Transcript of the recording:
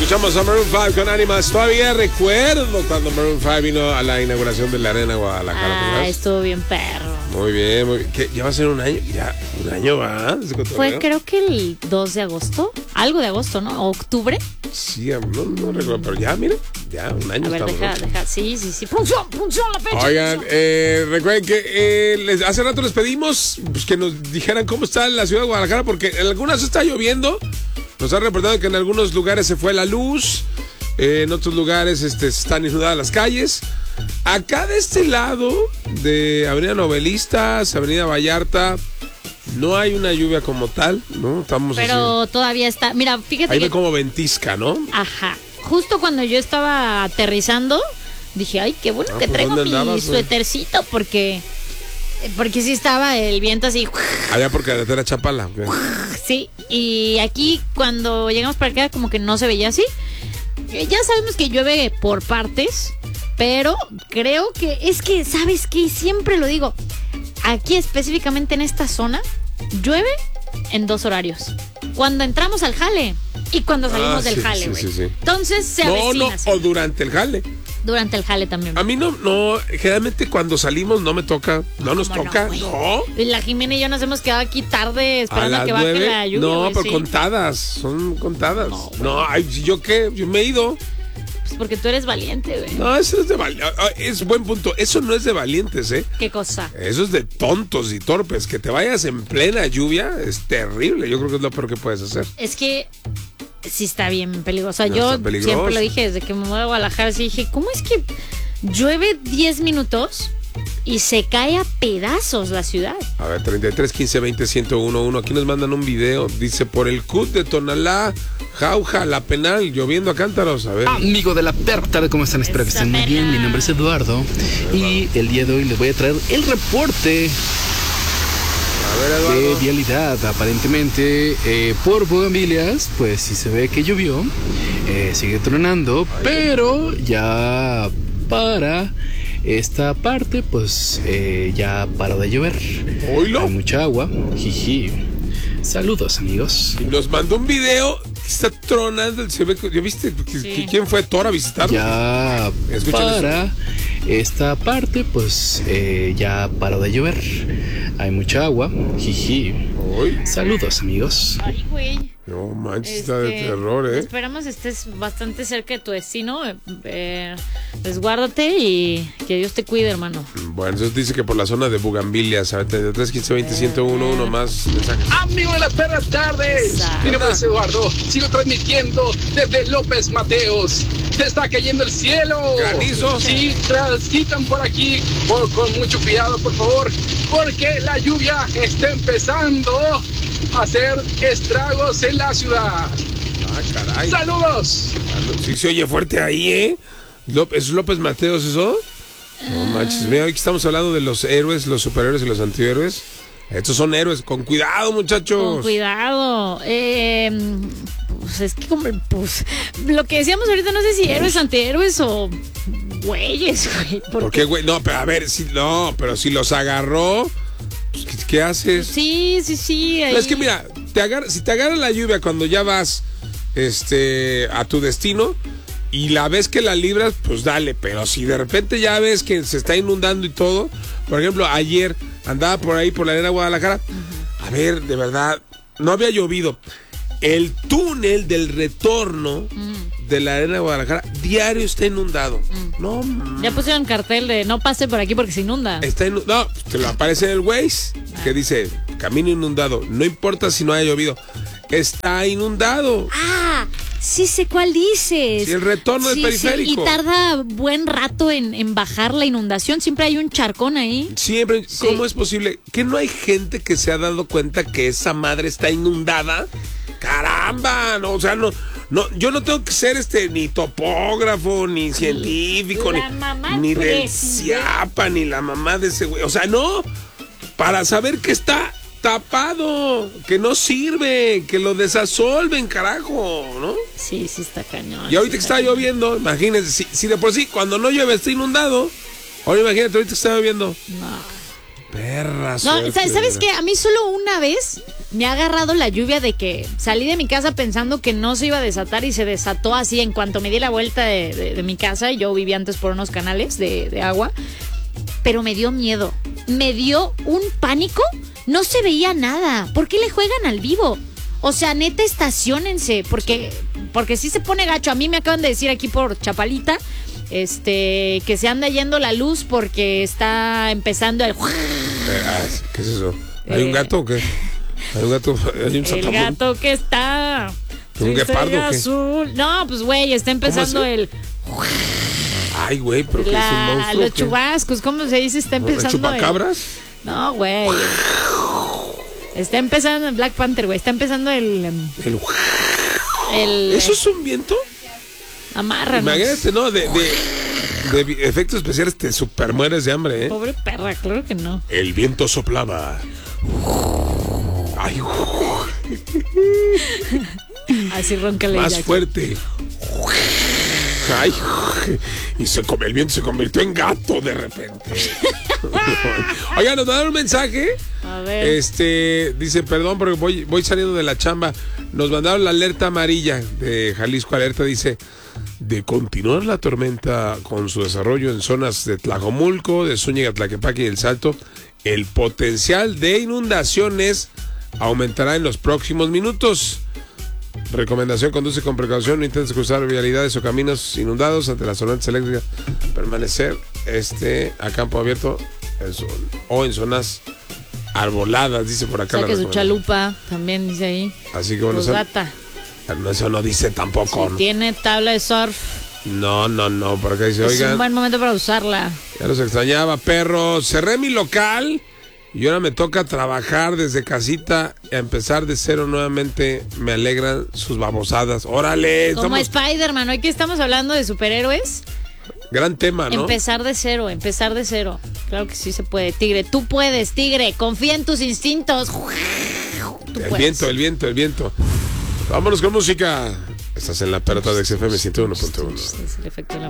Escuchamos a Maroon 5 con Animals. Todavía recuerdo cuando Maroon 5 vino a la inauguración de la Arena Guadalajara. Estuvo bien perro. Muy bien, muy bien. ¿Qué? ¿Ya va a ser un año? Ya, un año va. Fue creo que el 2 de agosto. Algo de agosto, ¿no? ¿O octubre? Sí, no recuerdo, pero ya, mira, ya un año. A ver, estamos, deja. Sí. Punción la fecha. Oigan, recuerden que hace rato les pedimos pues, que nos dijeran cómo está la ciudad de Guadalajara, porque en algunas está lloviendo. Nos han reportado que en algunos lugares se fue la luz, en otros lugares están inundadas las calles. Acá de este lado, de Avenida Novelistas, Avenida Vallarta, no hay una lluvia como tal, ¿no? Pero así. Todavía está, mira, fíjate. Ahí ve como ventisca, ¿no? Ajá, justo cuando yo estaba aterrizando, dije, ay, qué bueno que traigo mi suétercito, porque sí estaba el viento así. Allá por carretera Chapala. Okay. Sí, y aquí cuando llegamos para acá como que no se veía así. Ya sabemos que llueve por partes, pero creo que es que, ¿sabes qué? Siempre lo digo, aquí específicamente en esta zona, llueve en 2 horarios. Cuando entramos al jale y cuando salimos del jale, güey. Sí. Entonces se avecina. O durante el jale. Durante el jale también. A mí no, generalmente cuando salimos no me toca, no nos toca, no. La Jimena y yo nos hemos quedado aquí tarde esperando a que baje la lluvia. No, pero sí. Son contadas. No, ay, ¿yo qué? Yo me he ido. Pues porque tú eres valiente, güey. No, eso es de valientes. Es buen punto. Eso no es de valientes, ¿eh? ¿Qué cosa? Eso es de tontos y torpes. Que te vayas en plena lluvia es terrible. Yo creo que es lo peor que puedes hacer. Es que sí está bien peligroso. Yo siempre lo dije desde que me mudé a Guadalajara. Sí dije, ¿cómo es que llueve 10 minutos y se cae a pedazos la ciudad? A ver, 33 15 20 1011. Aquí nos mandan un video. Dice, por el CUT de Tonalá, Jauja, La Penal, lloviendo a cántaros. A ver. Amigo de la perra tarde, ¿cómo están? Espero que estén muy bien. Mi nombre es Eduardo. Y el día de hoy les voy a traer el reporte de vialidad. Aparentemente por Bugambilias, pues sí se ve que llovió, sigue tronando, pero ya para esta parte pues ya paró de llover. ¿Oílo? Hay mucha agua, jiji. Saludos, amigos. Y nos mandó un video que está tronando. ¿Ya viste? Sí. ¿Quién fue Thor a visitarlo? Ya para eso. Esta parte pues ya paró de llover. Hay mucha agua, jiji. Saludos, amigos. Ay, güey. No manches, está de terror, Esperamos estés bastante cerca de tu destino. Resguárdate y que Dios te cuide, hermano. Bueno, entonces dice que por la zona de Bugambilias, 33 15 20 1011 más mensajes. Amigo de las perras tardes, mi nombre es Eduardo. Sigo transmitiendo desde López Mateos. Se está cayendo el cielo. Granizo. Sí, transitan por aquí con mucho cuidado, por favor, porque la lluvia está empezando a hacer estragos en la ciudad. Ah, caray. ¡Saludos! Sí se oye fuerte ahí, ¿Es López Mateos eso? No manches, mira, hoy que estamos hablando de los héroes, los superhéroes y los antihéroes. Estos son héroes, con cuidado, muchachos. Con cuidado. Pues es que pues lo que decíamos ahorita, no sé si héroes, antihéroes o güeyes, güey. ¿Por qué, güey? No, pero a ver, pero si los agarró, pues, ¿qué haces? Sí. Ahí. Es que mira, si te agarra la lluvia cuando ya vas a tu destino y la ves que la libras, pues dale. Pero si de repente ya ves que se está inundando y todo, por ejemplo, ayer andaba por ahí por la Arena Guadalajara. A ver, de verdad, no había llovido. El túnel del retorno de la Arena Guadalajara diario está inundado. No, ya pusieron cartel de no pase por aquí porque se inunda. No, te lo aparece en el Waze que dice camino inundado. No importa si no haya llovido, está inundado. Ah, sí sé cuál dices. Sí, el retorno del periférico. Sí, y tarda buen rato en bajar la inundación. Siempre hay un charcón ahí. Siempre. Sí. ¿Cómo es posible? ¿Que no hay gente que se ha dado cuenta que esa madre está inundada? ¡Caramba! No, o sea, no, yo no tengo que ser ni topógrafo, ni científico, ni del CIAPA, ni la mamá de ese güey. O sea, no, para saber que está tapado, que no sirve, que lo desasolven, carajo, ¿no? Sí, está cañón. Y ahorita que está lloviendo, imagínense, si de por sí cuando no llueve está inundado, ahora imagínate ahorita que está lloviendo. No. Perra suerte. No, ¿sabes qué? A mí solo una vez me ha agarrado la lluvia de que salí de mi casa pensando que no se iba a desatar y se desató así en cuanto me di la vuelta de mi casa. Y yo vivía antes por unos canales de agua, pero me dio miedo, me dio un pánico, no se veía nada. ¿Por qué le juegan al vivo? O sea, neta, estaciónense, porque sí se pone gacho. A mí me acaban de decir aquí por Chapalita, que se anda yendo la luz porque está empezando el... ¿Qué es eso? ¿Hay un gato o qué? ¿Hay un gato? ¿Hay un el gato que está... ¿Un guepardo o qué? Azul. No, pues güey, está empezando el... Ay, güey, pero ¿qué es un monstruo? Los chubascos, ¿cómo se dice? Está empezando ¿El chupacabras? No, güey. Está empezando el Black Panther, güey. Está empezando el... ¿Eso es un viento? Amárranos. Imagínate, ¿no? De efectos especiales te super mueres de hambre, ¿eh? Pobre perra, claro que no. El viento soplaba. Ay, así ronca la más fuerte. Ay, y el viento se convirtió en gato de repente. Oigan, nos mandaron un mensaje. A ver. Dice, perdón porque voy saliendo de la chamba. Nos mandaron la alerta amarilla de Jalisco Alerta. Dice, de continuar la tormenta con su desarrollo en zonas de Tlajomulco, de Zúñiga, Tlaquepaque y El Salto, el potencial de inundaciones aumentará en los próximos minutos. Recomendación: conduce con precaución, no intentes cruzar vialidades o caminos inundados ante las tormentas eléctricas. Permanecer a campo abierto o en zonas arboladas, dice por acá. Saque su chalupa, también dice ahí. Así que bueno, eso no dice tampoco. Si tiene tabla de surf. No, por acá dice, oigan. Es un buen momento para usarla. Ya los extrañaba, perros. Cerré mi local y ahora me toca trabajar desde casita, a empezar de cero nuevamente. Me alegran sus babosadas. ¡Órale! Como Spider-Man, hoy que estamos hablando de superhéroes. Gran tema, ¿no? Empezar de cero. Claro que sí se puede, Tigre. Tú puedes, Tigre. Confía en tus instintos. El viento. Vámonos con música. Estás en la pelota de XFM 101.1. Es el efecto de la